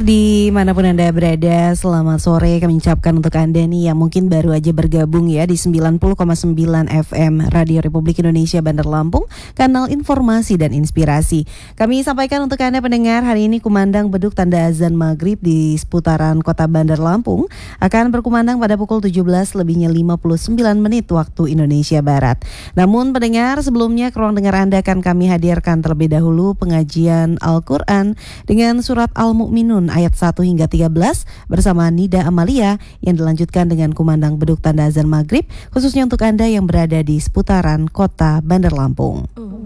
pendengar dimanapun Anda berada, selamat sore kami ucapkan untuk Anda nih yang mungkin baru aja bergabung ya di 90,9 FM Radio Republik Indonesia Bandar Lampung, kanal informasi dan inspirasi. Kami sampaikan untuk Anda pendengar, hari ini kumandang beduk tanda azan maghrib di seputaran kota Bandar Lampung akan berkumandang pada pukul 17:59 waktu Indonesia Barat. Namun pendengar, sebelumnya ke ruang dengar Anda akan kami hadirkan terlebih dahulu pengajian Al-Quran dengan surat Al-Mu'minun ayat 1 hingga 13 bersama Nida Amalia yang dilanjutkan dengan kumandang beduk tanda azan maghrib khususnya untuk Anda yang berada di seputaran kota Bandar Lampung.